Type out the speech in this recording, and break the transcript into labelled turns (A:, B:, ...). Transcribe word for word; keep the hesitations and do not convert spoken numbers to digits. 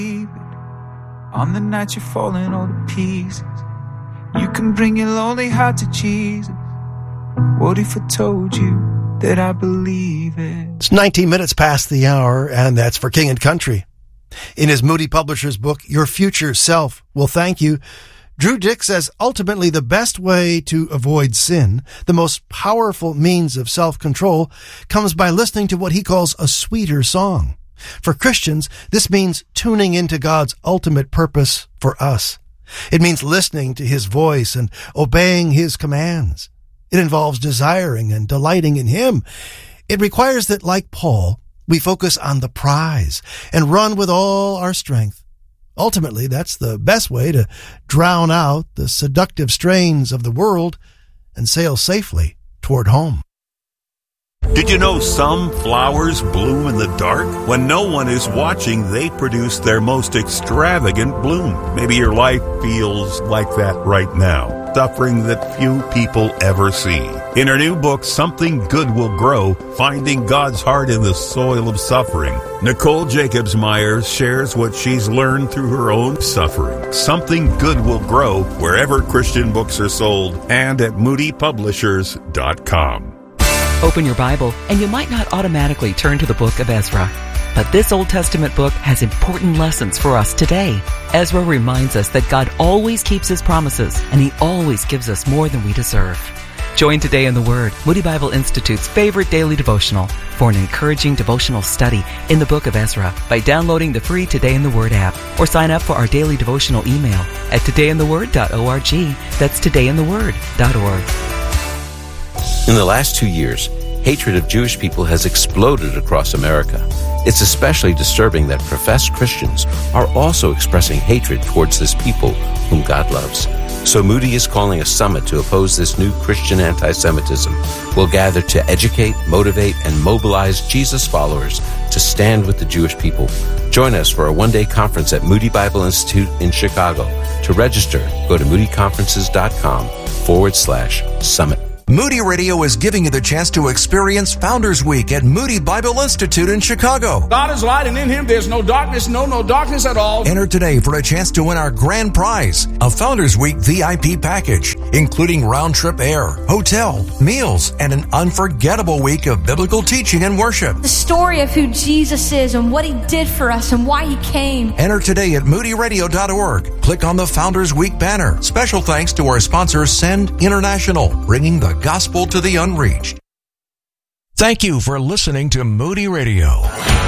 A: On the night you're falling all to pieces, you can bring your lonely heart to Jesus. What if I told you that I believe it?
B: It's nineteen minutes past the hour, and that's for King and Country. In his Moody Publishers book, Your Future Self Will Thank You, Drew Dyck says ultimately the best way to avoid sin, the most powerful means of self-control, comes by listening to what he calls a sweeter song. For Christians, this means tuning into God's ultimate purpose for us. It means listening to his voice and obeying his commands. It involves desiring and delighting in him. It requires that, like Paul, we focus on the prize and run with all our strength. Ultimately, that's the best way to drown out the seductive strains of the world and sail safely toward home.
C: Did you know some flowers bloom in the dark? When no one is watching, they produce their most extravagant bloom. Maybe your life feels like that right now, suffering that few people ever see. In her new book, Something Good Will Grow, Finding God's Heart in the Soil of Suffering, Nicole Jacobs Myers shares what she's learned through her own suffering. Something Good Will Grow wherever Christian books are sold and at moody publishers dot com.
D: Open your Bible, and you might not automatically turn to the book of Ezra. But this Old Testament book has important lessons for us today. Ezra reminds us that God always keeps his promises, and he always gives us more than we deserve. Join Today in the Word, Moody Bible Institute's favorite daily devotional, for an encouraging devotional study in the book of Ezra by downloading the free Today in the Word app, or sign up for our daily devotional email at today in the word dot org. That's today in the word dot org.
E: In the last two years, hatred of Jewish people has exploded across America. It's especially disturbing that professed Christians are also expressing hatred towards this people whom God loves. So Moody is calling a summit to oppose this new Christian anti-Semitism. We'll gather to educate, motivate, and mobilize Jesus followers to stand with the Jewish people. Join us for a one-day conference at Moody Bible Institute in Chicago. To register, go to moody conferences dot com forward slash summit.
F: Moody Radio is giving you the chance to experience Founders Week at Moody Bible Institute in Chicago.
G: God is light, and in him there's no darkness, no, no darkness at all.
F: Enter today for a chance to win our grand prize, a Founders Week V I P package, including round-trip air, hotel, meals, and an unforgettable week of biblical teaching and worship.
H: The story of who Jesus is and what he did for us and why he came.
F: Enter today at moody radio dot org. Click on the Founders Week banner. Special thanks to our sponsor, Send International, bringing the gospel to the unreached. Thank you for listening to Moody Radio.